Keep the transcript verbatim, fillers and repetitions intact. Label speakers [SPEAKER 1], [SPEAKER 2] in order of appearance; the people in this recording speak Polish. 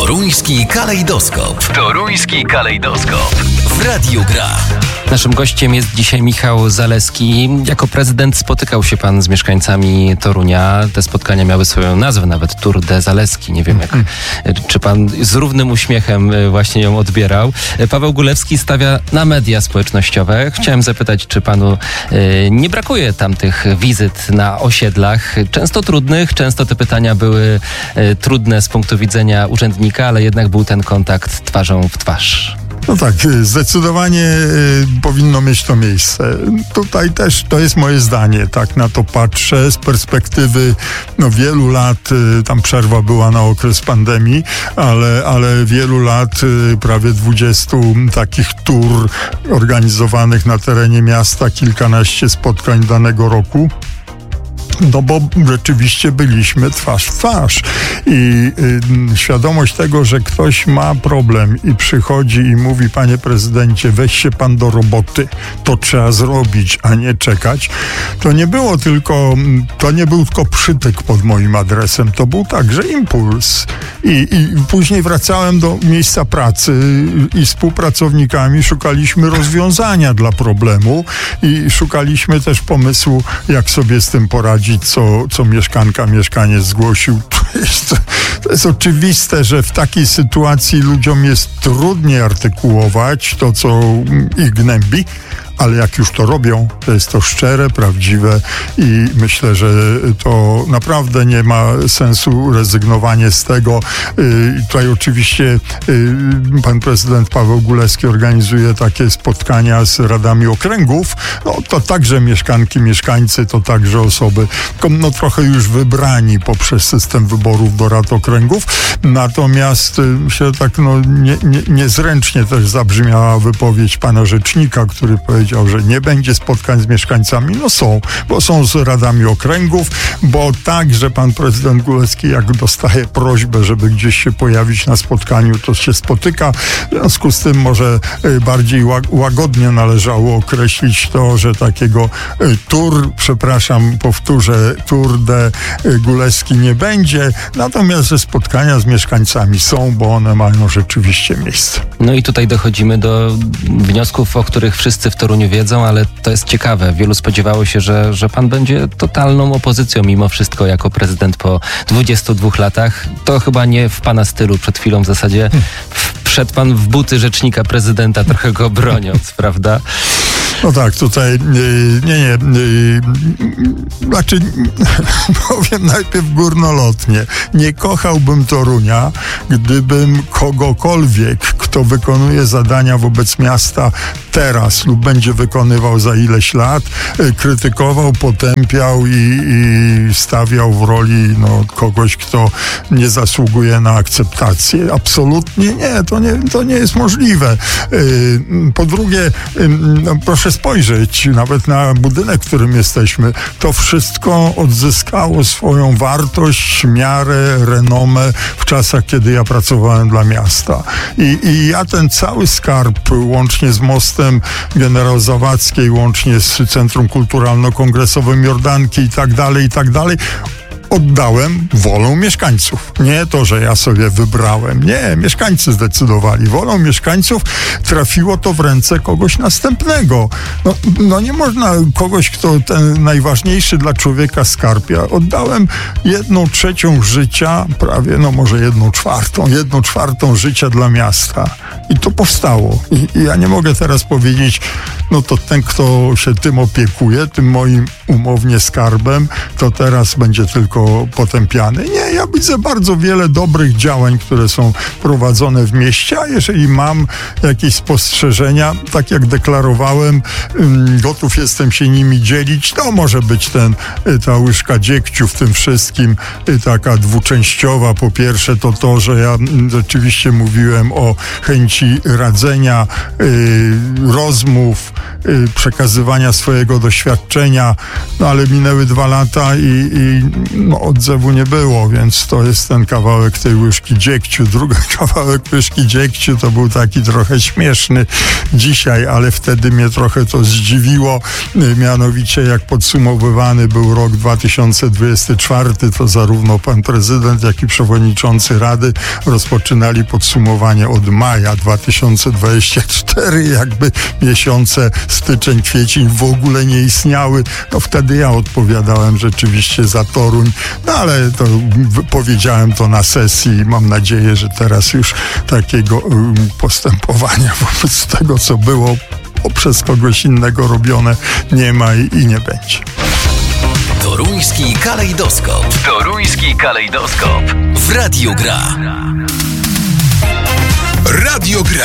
[SPEAKER 1] Toruński kalejdoskop. Toruński kalejdoskop. W Radiu Gra.
[SPEAKER 2] Naszym gościem jest dzisiaj Michał Zaleski. Jako prezydent spotykał się pan z mieszkańcami Torunia. Te spotkania miały swoją nazwę, nawet Tour de Zaleski. Nie wiem, jak, hmm. czy pan z równym uśmiechem właśnie ją odbierał. Paweł Gulewski stawia na media społecznościowe. Chciałem zapytać, czy panu y, nie brakuje tamtych wizyt na osiedlach? Często trudnych, często te pytania były y, trudne z punktu widzenia urzędnika, ale jednak był ten kontakt twarzą w twarz.
[SPEAKER 3] No tak, zdecydowanie y, powinno mieć to miejsce. Tutaj też to jest moje zdanie, tak na to patrzę z perspektywy no, wielu lat, y, tam przerwa była na okres pandemii, ale, ale wielu lat, y, prawie dwudziestu takich tur organizowanych na terenie miasta, kilkanaście spotkań danego roku. No bo rzeczywiście byliśmy twarz w twarz i y, świadomość tego, że ktoś ma problem i przychodzi i mówi: panie prezydencie, weź się pan do roboty, to trzeba zrobić, a nie czekać, to nie było tylko, to nie był tylko przytyk pod moim adresem, to był także impuls. I, i później wracałem do miejsca pracy i z współpracownikami szukaliśmy rozwiązania dla problemu i szukaliśmy też pomysłu, jak sobie z tym poradzić. Co, co mieszkanka, mieszkaniec zgłosił. To jest, to jest oczywiste, że w takiej sytuacji ludziom jest trudniej artykułować to, co ich gnębi, ale jak już to robią, to jest to szczere, prawdziwe i myślę, że to naprawdę nie ma sensu rezygnowanie z tego. Yy, tutaj oczywiście yy, pan prezydent Paweł Gulewski organizuje takie spotkania z radami okręgów. No to także mieszkanki, mieszkańcy, to także osoby no, trochę już wybrani poprzez system wyborów do rad okręgów. Natomiast yy, myślę, tak no, nie, nie, niezręcznie też zabrzmiała wypowiedź pana rzecznika, który powiedział, że nie będzie spotkań z mieszkańcami. No są, bo są z radami okręgów, bo tak, że pan prezydent Gulewski jak dostaje prośbę, żeby gdzieś się pojawić na spotkaniu, to się spotyka. W związku z tym może bardziej łagodnie należało określić to, że takiego tour, przepraszam, powtórzę, Tour de Gulewski nie będzie, natomiast że spotkania z mieszkańcami są, bo one mają rzeczywiście miejsce.
[SPEAKER 2] No i tutaj dochodzimy do wniosków, o których wszyscy w Toruniu wiedzą, ale to jest ciekawe. Wielu spodziewało się, że, że pan będzie totalną opozycją mimo wszystko jako prezydent po dwudziestu dwóch latach. To chyba nie w pana stylu. Przed chwilą w zasadzie wszedł pan w buty rzecznika prezydenta, trochę go broniąc, prawda?
[SPEAKER 3] No tak, tutaj nie, nie, nie znaczy powiem najpierw górnolotnie. Nie kochałbym Torunia, gdybym kogokolwiek, kto wykonuje zadania wobec miasta teraz lub będzie wykonywał za ileś lat, krytykował, potępiał i, i stawiał w roli no, kogoś, kto nie zasługuje na akceptację. Absolutnie nie, to nie, to nie jest możliwe. Po drugie, no, proszę spojrzeć nawet na budynek, w którym jesteśmy. To wszystko odzyskało swoją wartość, miarę, renomę w czasach, kiedy ja pracowałem dla miasta. I, i ja ten cały skarb, łącznie z mostem Generał Zawadzkiej, łącznie z Centrum Kulturalno-Kongresowym Jordanki i tak dalej, i tak dalej, oddałem wolą mieszkańców. Nie to, że ja sobie wybrałem. Nie, mieszkańcy zdecydowali. Wolą mieszkańców trafiło to w ręce kogoś następnego. No, no nie można kogoś, kto ten najważniejszy dla człowieka skarb. Ja oddałem jedną trzecią życia, prawie, no może jedną czwartą, jedną czwartą życia dla miasta. I to powstało. I, i ja nie mogę teraz powiedzieć, no to ten, kto się tym opiekuje, tym moim umownie skarbem, to teraz będzie tylko potępiany. Nie, ja widzę bardzo wiele dobrych działań, które są prowadzone w mieście, a jeżeli mam jakieś spostrzeżenia, tak jak deklarowałem, gotów jestem się nimi dzielić, to może być ten, ta łyżka dziegciu w tym wszystkim, taka dwuczęściowa. Po pierwsze to to, że ja rzeczywiście mówiłem o chęci radzenia, rozmów, y, przekazywania swojego doświadczenia, no ale minęły dwa lata i, i no, odzewu nie było, więc to jest ten kawałek tej łyżki dziegciu. Drugi kawałek łyżki dziegciu to był taki trochę śmieszny dzisiaj, ale wtedy mnie trochę to zdziwiło, y, mianowicie jak podsumowywany był rok dwa tysiące dwudziesty czwarty, to zarówno pan prezydent, jak i przewodniczący Rady rozpoczynali podsumowanie od maja dwa tysiące dwudziestego czwartego, jakby miesiące styczeń, kwiecień w ogóle nie istniały. No wtedy ja odpowiadałem rzeczywiście za Toruń, no ale to powiedziałem to na sesji i mam nadzieję, że teraz już takiego um, postępowania wobec tego, co było przez kogoś innego robione, nie ma i, i nie będzie.
[SPEAKER 1] Toruński kalejdoskop. Toruński kalejdoskop. W Radiu Gra. Radio Gra.